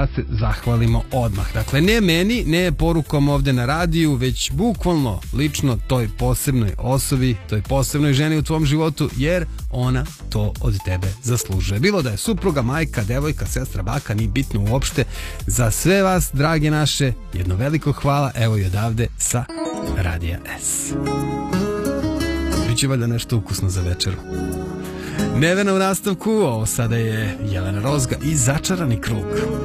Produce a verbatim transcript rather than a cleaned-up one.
da se zahvalimo odmah. Dakle, ne meni, ne porukom ovde na radiju, već bukvalno lično toj posebnoj osobi, toj posebnoj ženi u tvom životu, jer ona to od tebe zaslužuje. Bilo da je supruga, majka, devojka, sestra, baka, ni bitno uopšte. Za sve vas, drage naše, jedno veliko hvala, evo i odavde sa Radija S. Biće valjda nešto ukusno za večeru. Nevena u nastavku, ovo sada je Jelena Rozga i Začarani krug.